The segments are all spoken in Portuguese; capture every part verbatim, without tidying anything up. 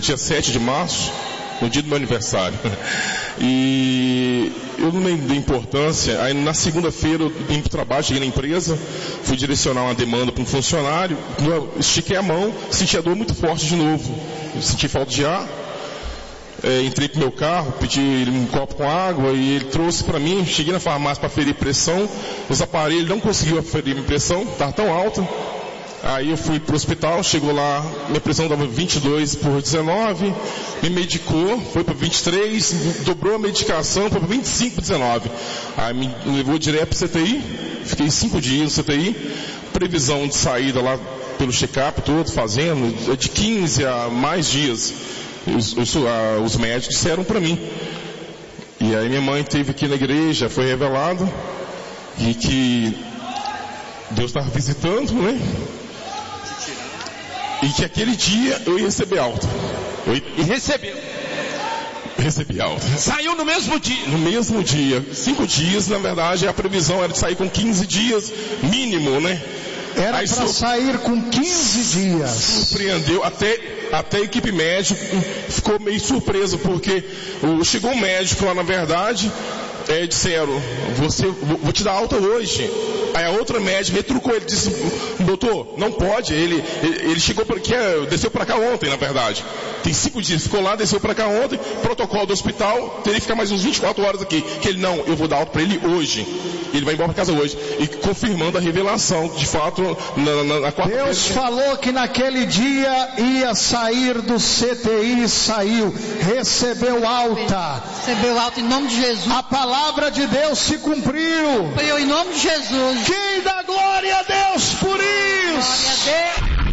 dia sete de março, no dia do meu aniversário. E eu não me dei importância. Aí na segunda-feira eu vim para o trabalho, cheguei na empresa, fui direcionar uma demanda para um funcionário, eu estiquei a mão, senti a dor muito forte de novo, eu senti falta de ar. É, entrei pro meu carro, pedi um copo com água e ele trouxe para mim. Cheguei na farmácia para aferir pressão, os aparelhos não conseguiu aferir minha pressão, estava tão alta. Aí eu fui pro hospital, chegou lá, minha pressão dava vinte e dois por dezenove, me medicou, foi para vinte e três, dobrou a medicação, foi para vinte e cinco por dezenove. Aí me levou direto pro C T I, fiquei cinco dias no C T I, previsão de saída lá pelo check-up todo, fazendo, de quinze a mais dias. Os, os, os médicos disseram para mim. E aí minha mãe esteve aqui na igreja, foi revelado, e que Deus estava visitando, né? E que aquele dia eu ia receber alta. Eu... E recebeu? Recebi alta. Saiu no mesmo dia? No mesmo dia. Cinco dias, na verdade, a previsão era de sair com quinze dias, mínimo, né? Era para sur... sair com quinze dias. Surpreendeu, até, até a equipe médica ficou meio surpresa, porque chegou um médico lá, na verdade, é, disseram, você, vou te dar alta hoje. Aí a outra médica retrucou, ele disse, doutor, não pode, ele, ele chegou para aqui, desceu para cá ontem, na verdade. Tem cinco dias, ficou lá, desceu para cá ontem, protocolo do hospital, teria que ficar mais uns vinte e quatro horas aqui. Que ele, não, eu vou dar alta para ele hoje. Ele vai embora para casa hoje. E confirmando a revelação, de fato, na, na, na quarta Deus vez, falou que naquele dia ia sair do C T I, saiu, recebeu alta. Recebeu alta em nome de Jesus. A palavra de Deus se cumpriu. Cumpriu em nome de Jesus. Quem dá glória a Deus por isso? Glória a Deus.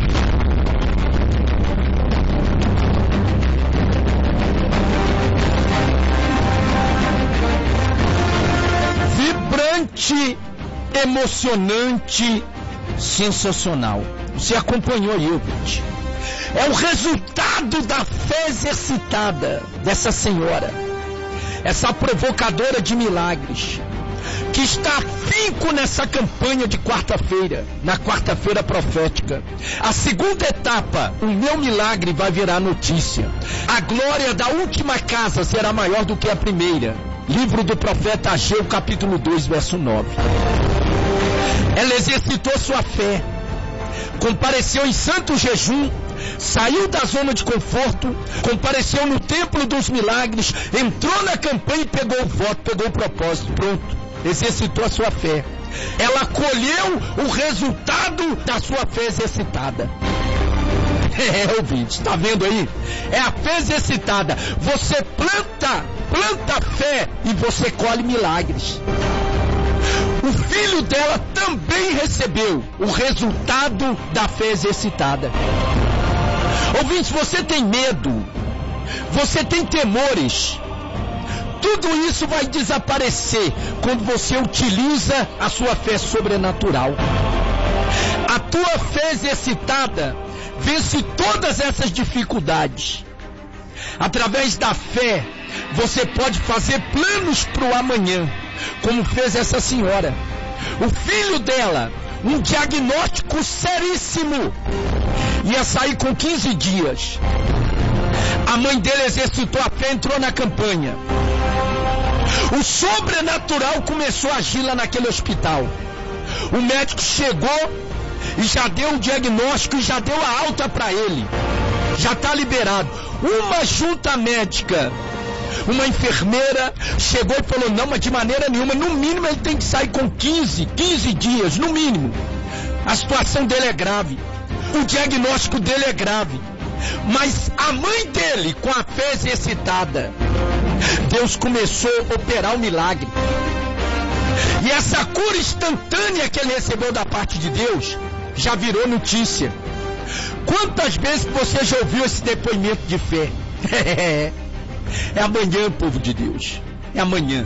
Vibrante, emocionante, sensacional. Você acompanhou aí, ouvinte. É o resultado da fé exercitada dessa senhora, essa provocadora de milagres, que está afinco nessa campanha de quarta-feira, na quarta-feira profética. A segunda etapa, o meu milagre vai virar notícia. A glória da última casa será maior do que a primeira. Livro do profeta Ageu, capítulo dois, verso nove. Ela exercitou sua fé, compareceu em santo jejum, saiu da zona de conforto, compareceu no templo dos milagres, entrou na campanha e pegou o voto, pegou o propósito, pronto, exercitou a sua fé. Ela colheu o resultado da sua fé exercitada. É, ouvinte, está vendo aí? É a fé exercitada. Você planta, planta fé e você colhe milagres. O filho dela também recebeu o resultado da fé exercitada. Ouvinte, você tem medo, você tem temores, tudo isso vai desaparecer quando você utiliza a sua fé sobrenatural. A tua fé exercitada vence todas essas dificuldades. Através da fé, você pode fazer planos para o amanhã, como fez essa senhora. O filho dela, um diagnóstico seríssimo, ia sair com quinze dias. A mãe dele exercitou a fé, entrou na campanha. O sobrenatural começou a agir lá naquele hospital. O médico chegou e já deu o diagnóstico e já deu a alta para ele. Já está liberado. Uma junta médica, uma enfermeira, chegou e falou, não, mas de maneira nenhuma, no mínimo ele tem que sair com quinze, quinze dias, no mínimo. A situação dele é grave. O diagnóstico dele é grave. Mas a mãe dele, com a fé exercitada, Deus começou a operar o milagre. E essa cura instantânea que ele recebeu da parte de Deus, já virou notícia. Quantas vezes você já ouviu esse depoimento de fé? É amanhã, povo de Deus. É amanhã.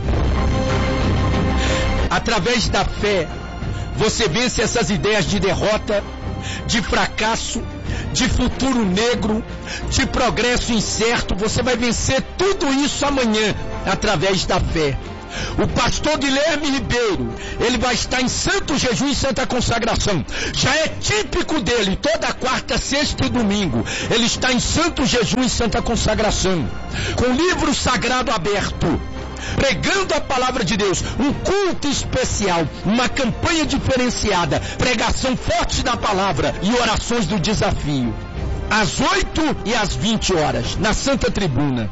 Através da fé, você vence essas ideias de derrota, de fracasso, de futuro negro, de progresso incerto. Você vai vencer tudo isso amanhã, através da fé. O pastor Guilherme Ribeiro, ele vai estar em santo jejum e santa consagração. Já é típico dele, toda quarta, sexta e domingo, ele está em santo jejum e santa consagração, com o livro sagrado aberto, pregando a palavra de Deus, um culto especial, uma campanha diferenciada, pregação forte da palavra e orações do desafio. Às oito e às vinte horas, na Santa Tribuna.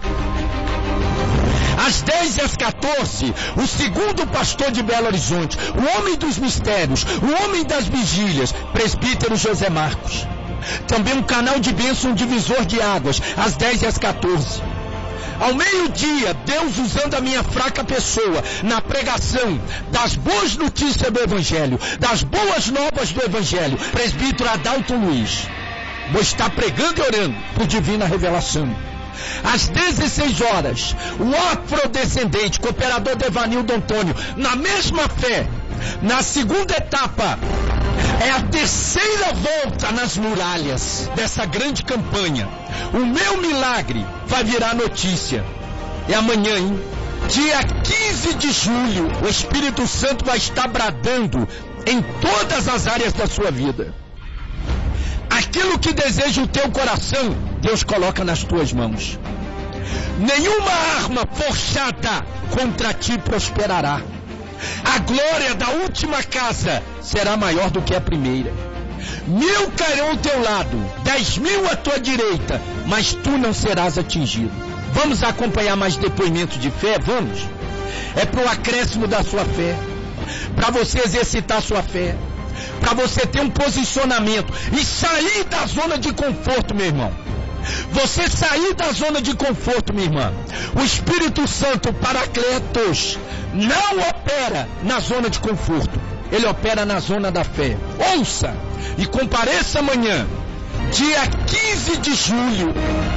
Às dez e às quatorze, o segundo pastor de Belo Horizonte, o homem dos mistérios, o homem das vigílias, presbítero José Marcos. Também um canal de bênção, um divisor de águas, às dez e às quatorze. Ao meio-dia, Deus usando a minha fraca pessoa na pregação das boas notícias do Evangelho, das boas novas do Evangelho, presbítero Adalto Luiz. Vou estar pregando e orando por divina revelação. Às dezesseis horas, o afrodescendente, cooperador Devanildo Antônio, na mesma fé, na segunda etapa, é a terceira volta nas muralhas dessa grande campanha. O meu milagre vai virar notícia. É amanhã, hein? Dia quinze de julho, o Espírito Santo vai estar bradando em todas as áreas da sua vida. Aquilo que deseja o teu coração, Deus coloca nas tuas mãos. Nenhuma arma forjada contra ti prosperará. A glória da última casa será maior do que a primeira. Mil cairão ao teu lado, dez mil à tua direita, mas tu não serás atingido. Vamos acompanhar mais depoimentos de fé? Vamos? É para o acréscimo da sua fé, para você exercitar sua fé, para você ter um posicionamento e sair da zona de conforto, meu irmão. Você sair da zona de conforto, minha irmã. O Espírito Santo, Paracletos, não opera na zona de conforto. Ele opera na zona da fé. Ouça e compareça amanhã, dia quinze de julho,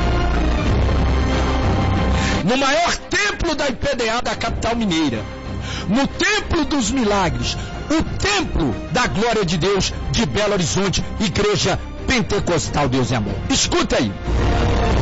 no maior templo da I P D A da capital mineira, no Templo dos Milagres, o Templo da Glória de Deus de Belo Horizonte, Igreja Pentecostal Deus e Amor. Escuta aí.